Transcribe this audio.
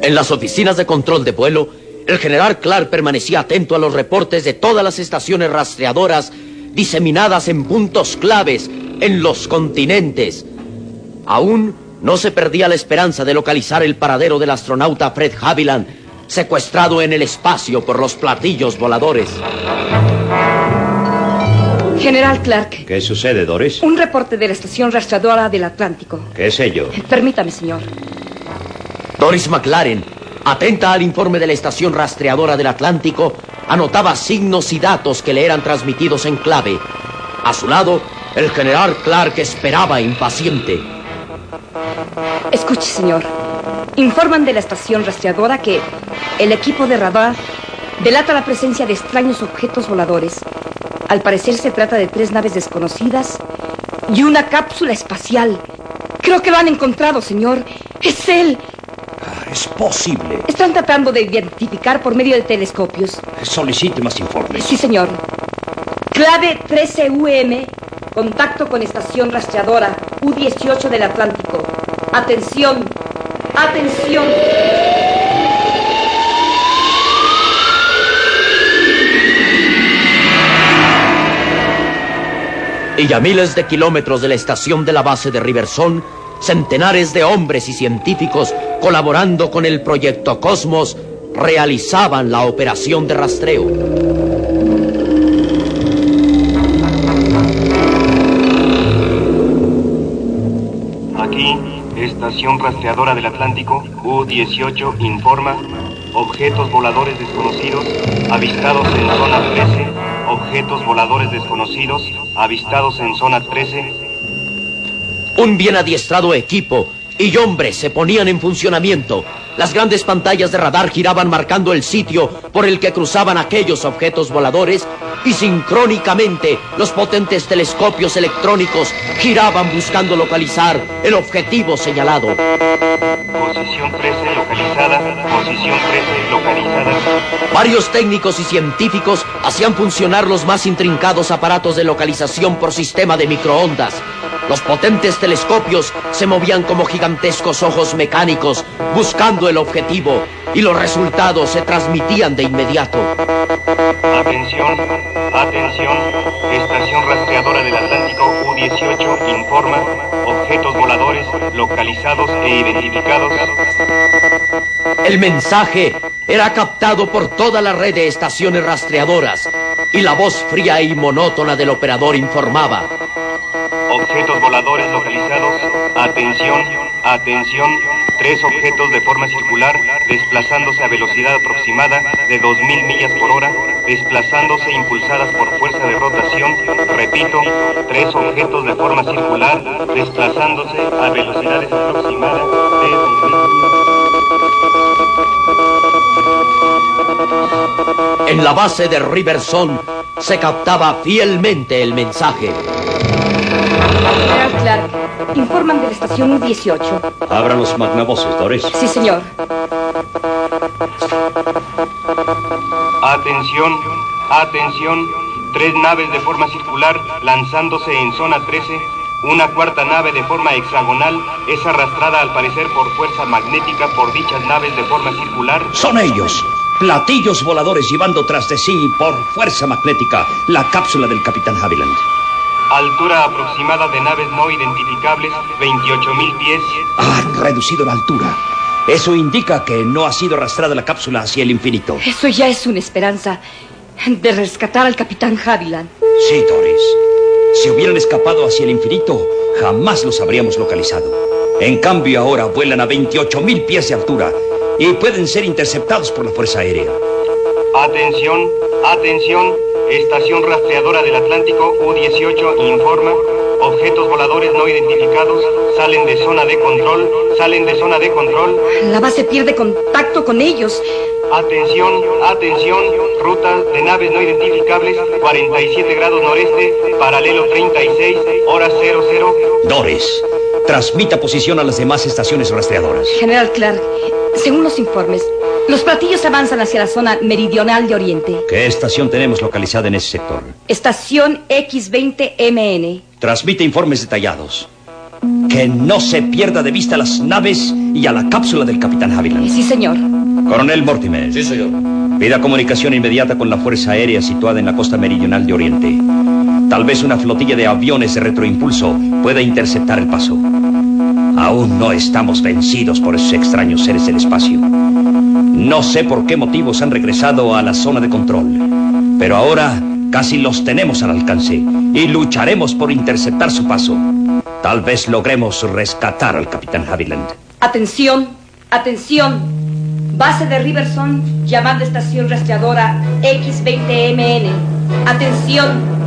En las oficinas de control de vuelo, el general Clark permanecía atento a los reportes de todas las estaciones rastreadoras diseminadas en puntos claves en los continentes. Aún no se perdía la esperanza de localizar el paradero del astronauta Fred Haviland, secuestrado en el espacio por los platillos voladores. General Clark. ¿Qué sucede, Doris? Un reporte de la estación rastreadora del Atlántico. ¿Qué es ello? Permítame, señor. Doris McLaren, atenta al informe de la estación rastreadora del Atlántico, anotaba signos y datos que le eran transmitidos en clave. A su lado, el general Clark esperaba impaciente. Escuche, señor. Informan de la estación rastreadora que el equipo de radar delata la presencia de extraños objetos voladores. Al parecer se trata de 3 naves desconocidas y una cápsula espacial. Creo que lo han encontrado, señor. Es él. Es posible. Están tratando de identificar por medio de telescopios. Solicite más informes. Sí, señor. Clave 13UM. Contacto con estación rastreadora U-18 del Atlántico. Atención. Atención. Y a miles de kilómetros de la estación de la base de Riversong, centenares de hombres y científicos, colaborando con el proyecto Cosmos, realizaban la operación de rastreo. Aquí, estación rastreadora del Atlántico, U-18 informa: objetos voladores desconocidos avistados en zona 13. Objetos voladores desconocidos avistados en zona 13. Un bien adiestrado equipo y hombres se ponían en funcionamiento. Las grandes pantallas de radar giraban marcando el sitio por el que cruzaban aquellos objetos voladores y sincrónicamente los potentes telescopios electrónicos giraban buscando localizar el objetivo señalado. Posición 13 localizada. Posición 13 localizada. Varios técnicos y científicos hacían funcionar los más intrincados aparatos de localización por sistema de microondas. Los potentes telescopios se movían como gigantescos ojos mecánicos buscando el objetivo y los resultados se transmitían de inmediato. Atención, atención. Estación rastreadora del Atlántico U-18 informa: objetos voladores localizados e identificados. El mensaje era captado por toda la red de estaciones rastreadoras y la voz fría y monótona del operador informaba: objetos voladores localizados. Atención, atención. 3 objetos de forma circular desplazándose a velocidad aproximada de 2000 millas por hora, desplazándose impulsadas por fuerza de rotación. Repito, 3 objetos de forma circular desplazándose a velocidades aproximadas de 2000. En la base de Riversong se captaba fielmente el mensaje. General Clark, informan de la estación U-18. Abran los magnavoces, Doris. Sí, señor. Atención, atención. 3 naves de forma circular lanzándose en zona 13. Una cuarta nave de forma hexagonal es arrastrada al parecer por fuerza magnética por dichas naves de forma circular. Son ellos. Platillos voladores llevando tras de sí por fuerza magnética la cápsula del capitán Haviland. Altura aproximada de naves no identificables, 28,000 pies. Han reducido la altura. Eso indica que no ha sido arrastrada la cápsula hacia el infinito. Eso ya es una esperanza de rescatar al capitán Haviland. Sí, Doris. Si hubieran escapado hacia el infinito, jamás los habríamos localizado. En cambio, ahora vuelan a 28,000 pies de altura y pueden ser interceptados por la Fuerza Aérea. Atención, atención. Estación rastreadora del Atlántico U-18 informa: objetos voladores no identificados salen de zona de control, salen de zona de control. La base pierde contacto con ellos. Atención, atención. Ruta de naves no identificables, 47 grados noreste, paralelo 36, hora 00. Doris, transmita posición a las demás estaciones rastreadoras. General Clark, según los informes, los platillos avanzan hacia la zona meridional de Oriente. ¿Qué estación tenemos localizada en ese sector? Estación X-20MN. Transmite informes detallados. Que no se pierda de vista las naves y a la cápsula del capitán Haviland. Sí, señor. Coronel Mortimer. Sí, señor. Pida comunicación inmediata con la Fuerza Aérea situada en la costa meridional de Oriente. Tal vez una flotilla de aviones de retroimpulso pueda interceptar el paso. Aún no estamos vencidos por esos extraños seres del espacio. No sé por qué motivos han regresado a la zona de control, pero ahora casi los tenemos al alcance y lucharemos por interceptar su paso. Tal vez logremos rescatar al capitán Haviland. Atención, atención. Base de Riverson llamando estación rastreadora X20MN. Atención.